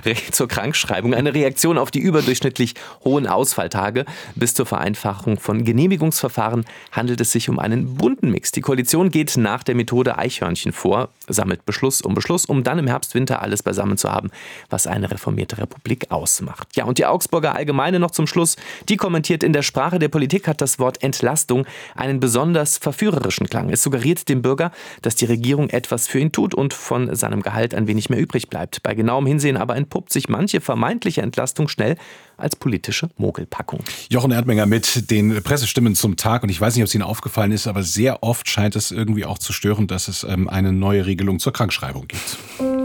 zur Krankschreibung. Eine Reaktion auf die überdurchschnittlich hohen Ausfalltage. Bis zur Vereinfachung von Genehmigungsverfahren handelt es sich um einen bunten Mix. Die Koalition geht nach der Methode Eichhörnchen vor, sammelt Beschluss, um dann im Herbst, Winter alles beisammen zu haben, was eine reformierte Republik ausmacht. Ja, und die Augsburger Allgemeine noch zum Schluss. Die kommentiert: In der Sprache der Politik hat das Wort Entlastung einen besonders verführerischen Klang. Es suggeriert dem Bürger, dass die Regierung etwas für ihn tut und von seinem Gehalt ein wenig mehr übrig bleibt. Bei genauem Hinsehen aber entpuppt sich manche vermeintliche Entlastung schnell als politische Mogelpackung. Jochen Erdmenger mit den Pressestimmen zum Tag. Und ich weiß nicht, ob es Ihnen aufgefallen ist, aber sehr oft scheint es irgendwie auch zu stören, dass es eine neue Regelung zur Krankschreibung gibt.